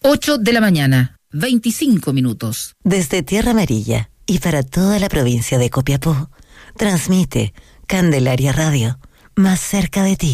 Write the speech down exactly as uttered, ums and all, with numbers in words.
ocho de la mañana, veinticinco minutos. Desde Tierra Amarilla y para toda la provincia de Copiapó, transmite Candelaria Radio, más cerca de ti.